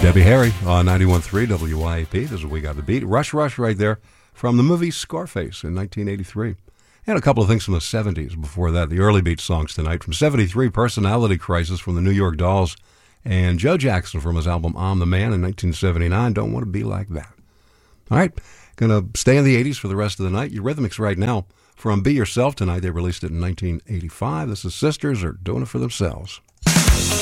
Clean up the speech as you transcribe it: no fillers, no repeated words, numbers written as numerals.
Debbie Harry on 91.3 WYAP. This is We Got the Beat. Rush Rush right there from the movie Scarface in 1983. And a couple of things from the 70s before that. The early beat songs tonight. From 73, Personality Crisis from the New York Dolls. And Joe Jackson from his album I'm the Man in 1979. Don't Want to Be Like That. All right. Going to stay in the 80s for the rest of the night. Eurythmics right now from Be Yourself tonight. They released it in 1985. This is Sisters Are Doing It For Themselves.